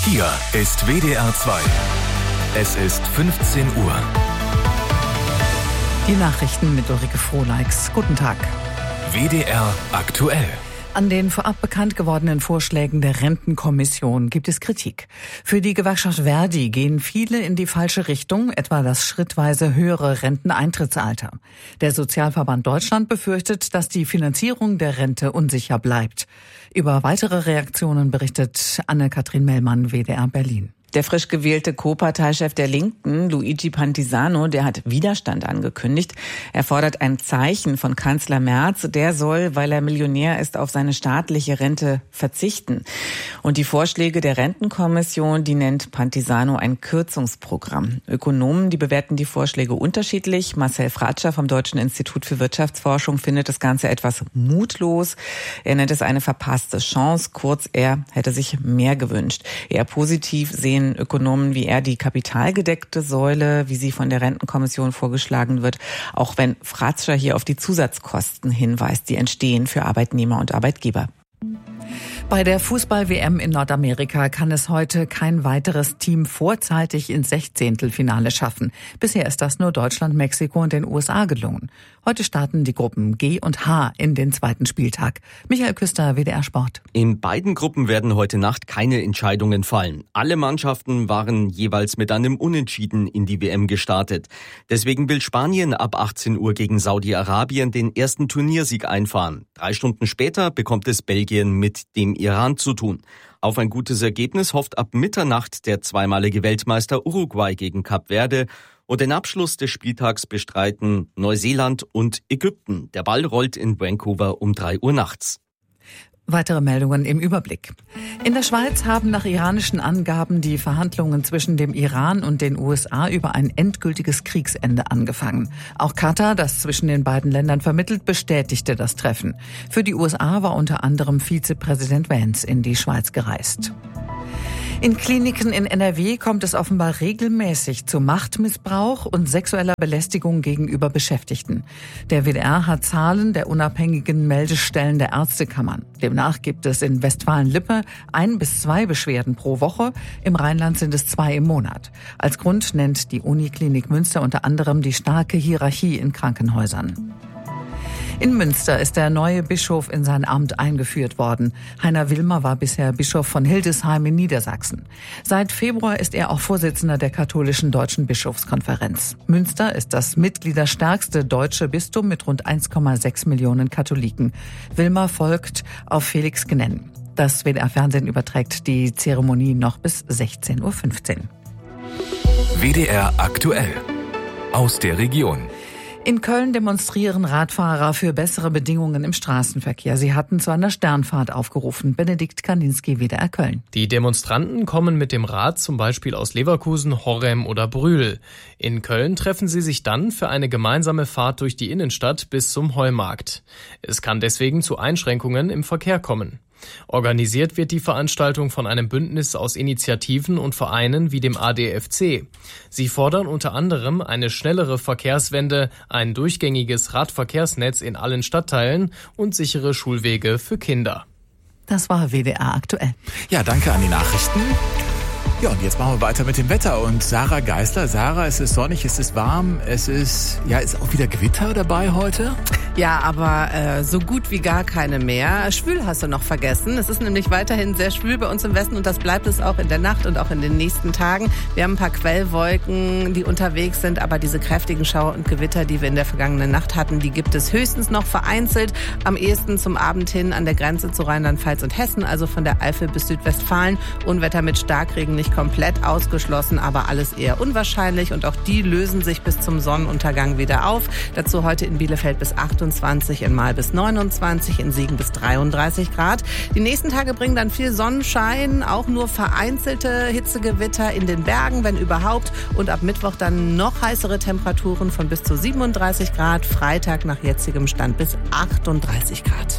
Hier ist WDR 2. Es ist 15 Uhr. Die Nachrichten mit Ulrike Frohleix. Guten Tag. WDR aktuell. An den vorab bekannt gewordenen Vorschlägen der Rentenkommission gibt es Kritik. Für die Gewerkschaft Verdi gehen viele in die falsche Richtung, etwa das schrittweise höhere Renteneintrittsalter. Der Sozialverband Deutschland befürchtet, dass die Finanzierung der Rente unsicher bleibt. Über weitere Reaktionen berichtet Anne-Kathrin Mellmann, WDR Berlin. Der frisch gewählte Co-Parteichef der Linken, Luigi Pantisano, der hat Widerstand angekündigt. Er fordert ein Zeichen von Kanzler Merz. Der soll, weil er Millionär ist, auf seine staatliche Rente verzichten. Und die Vorschläge der Rentenkommission, die nennt Pantisano ein Kürzungsprogramm. Ökonomen, die bewerten die Vorschläge unterschiedlich. Marcel Fratscher vom Deutschen Institut für Wirtschaftsforschung findet das Ganze etwas mutlos. Er nennt es eine verpasste Chance. Kurz, er hätte sich mehr gewünscht. Eher positiv sehen Ökonomen wie er die kapitalgedeckte Säule, wie sie von der Rentenkommission vorgeschlagen wird, auch wenn Fratscher hier auf die Zusatzkosten hinweist, die entstehen für Arbeitnehmer und Arbeitgeber. Bei der Fußball-WM in Nordamerika kann es heute kein weiteres Team vorzeitig ins Sechzehntelfinale schaffen. Bisher ist das nur Deutschland, Mexiko und den USA gelungen. Heute starten die Gruppen G und H in den zweiten Spieltag. Michael Küster, WDR Sport. In beiden Gruppen werden heute Nacht keine Entscheidungen fallen. Alle Mannschaften waren jeweils mit einem Unentschieden in die WM gestartet. Deswegen will Spanien ab 18 Uhr gegen Saudi-Arabien den ersten Turniersieg einfahren. 3 Stunden später bekommt es Belgien mit dem Iran zu tun. Auf ein gutes Ergebnis hofft ab Mitternacht der zweimalige Weltmeister Uruguay gegen Kap Verde. Und den Abschluss des Spieltags bestreiten Neuseeland und Ägypten. Der Ball rollt in Vancouver um 3 Uhr nachts. Weitere Meldungen im Überblick. In der Schweiz haben nach iranischen Angaben die Verhandlungen zwischen dem Iran und den USA über ein endgültiges Kriegsende angefangen. Auch Katar, das zwischen den beiden Ländern vermittelt, bestätigte das Treffen. Für die USA war unter anderem Vizepräsident Vance in die Schweiz gereist. In Kliniken in NRW kommt es offenbar regelmäßig zu Machtmissbrauch und sexueller Belästigung gegenüber Beschäftigten. Der WDR hat Zahlen der unabhängigen Meldestellen der Ärztekammern. Demnach gibt es in Westfalen-Lippe 1 bis 2 Beschwerden pro Woche. Im Rheinland sind es 2 im Monat. Als Grund nennt die Uniklinik Münster unter anderem die starke Hierarchie in Krankenhäusern. In Münster ist der neue Bischof in sein Amt eingeführt worden. Heiner Wilmer war bisher Bischof von Hildesheim in Niedersachsen. Seit Februar ist er auch Vorsitzender der katholischen Deutschen Bischofskonferenz. Münster ist das mitgliederstärkste deutsche Bistum mit rund 1,6 Millionen Katholiken. Wilmer folgt auf Felix Gnenn. Das WDR-Fernsehen überträgt die Zeremonie noch bis 16:15 Uhr. WDR aktuell. Aus der Region. In Köln demonstrieren Radfahrer für bessere Bedingungen im Straßenverkehr. Sie hatten zu einer Sternfahrt aufgerufen. Benedikt Kaninski, WDR Köln. Die Demonstranten kommen mit dem Rad zum Beispiel aus Leverkusen, Horrem oder Brühl. In Köln treffen sie sich dann für eine gemeinsame Fahrt durch die Innenstadt bis zum Heumarkt. Es kann deswegen zu Einschränkungen im Verkehr kommen. Organisiert wird die Veranstaltung von einem Bündnis aus Initiativen und Vereinen wie dem ADFC. Sie fordern unter anderem eine schnellere Verkehrswende, ein durchgängiges Radverkehrsnetz in allen Stadtteilen und sichere Schulwege für Kinder. Das war WDR aktuell. Ja, danke an die Nachrichten. Ja, und jetzt machen wir weiter mit dem Wetter. Und Sarah Geisler. Sarah, es ist sonnig, es ist warm, ist auch wieder Gewitter dabei heute? Ja, aber so gut wie gar keine mehr. Schwül hast du noch vergessen. Es ist nämlich weiterhin sehr schwül bei uns im Westen und das bleibt es auch in der Nacht und auch in den nächsten Tagen. Wir haben ein paar Quellwolken, die unterwegs sind, aber diese kräftigen Schauer und Gewitter, die wir in der vergangenen Nacht hatten, die gibt es höchstens noch vereinzelt. Am ehesten zum Abend hin an der Grenze zu Rheinland-Pfalz und Hessen, also von der Eifel bis Südwestfalen. Unwetter mit Starkregen nicht komplett ausgeschlossen, aber alles eher unwahrscheinlich und auch die lösen sich bis zum Sonnenuntergang wieder auf. Dazu heute in Bielefeld bis 28, in Marl bis 29, in Siegen bis 33 Grad. Die nächsten Tage bringen dann viel Sonnenschein, auch nur vereinzelte Hitzegewitter in den Bergen, wenn überhaupt. Und ab Mittwoch dann noch heißere Temperaturen von bis zu 37 Grad. Freitag nach jetzigem Stand bis 38 Grad.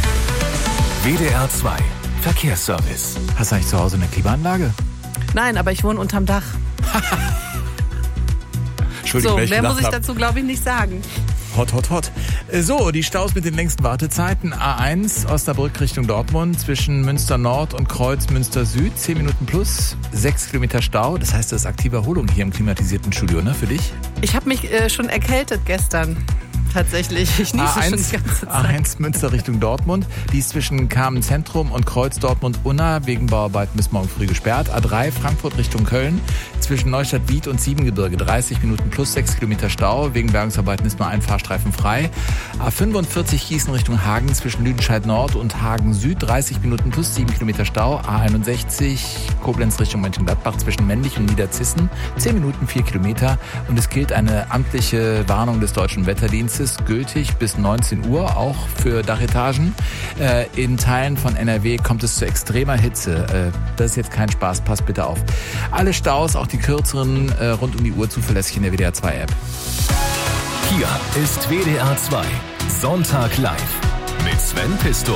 WDR 2 Verkehrsservice. Hast du eigentlich zu Hause eine Klimaanlage? Nein, aber ich wohne unterm Dach. Entschuldigung, so, mehr muss ich dazu, glaube ich, nicht sagen. Hot. So, die Staus mit den längsten Wartezeiten. A1 Osnabrück Richtung Dortmund zwischen Münster Nord und Kreuz Münster Süd. 10 Minuten plus, 6 Kilometer Stau. Das heißt, das ist aktive Erholung hier im klimatisierten Studio, ne, für dich? Ich habe mich schon erkältet gestern. Tatsächlich, ich niese schon die ganze Zeit. A1 Münster Richtung Dortmund. Die ist zwischen Kamen Zentrum und Kreuz Dortmund-Unna wegen Bauarbeiten bis morgen früh gesperrt. A3 Frankfurt Richtung Köln. Zwischen Neustadt-Wied und Siebengebirge 30 Minuten plus 6 Kilometer Stau. Wegen Bergungsarbeiten ist nur ein Fahrstreifen frei. A45 Gießen Richtung Hagen zwischen Lüdenscheid Nord und Hagen Süd 30 Minuten plus 7 Kilometer Stau. A61 Koblenz Richtung Mönchengladbach zwischen Männlich und Niederzissen 10 Minuten 4 Kilometer. Und es gilt eine amtliche Warnung des Deutschen Wetterdienstes, gültig bis 19 Uhr, auch für Dachetagen. In Teilen von NRW kommt es zu extremer Hitze. Das ist jetzt kein Spaß, passt bitte auf. Alle Staus, auch die kürzeren, rund um die Uhr zuverlässig in der WDR 2 App. Hier ist WDR 2 Sonntag live mit Sven Pistor.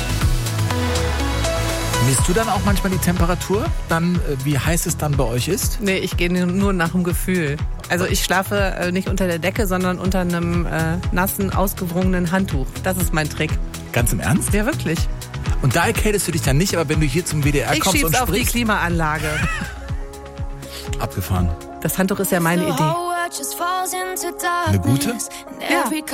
Misst du dann auch manchmal die Temperatur? Dann, wie heiß es dann bei euch ist? Nee, ich gehe nur nach dem Gefühl. Also ich schlafe nicht unter der Decke, sondern unter einem nassen, ausgewrungenen Handtuch. Das ist mein Trick. Ganz im Ernst? Ja, wirklich. Und da erkältest du dich dann nicht, aber wenn du hier zum WDR kommst und schieb's auf die sprichst... Klimaanlage. Abgefahren. Das Handtuch ist ja meine Idee. Eine gute? Ja.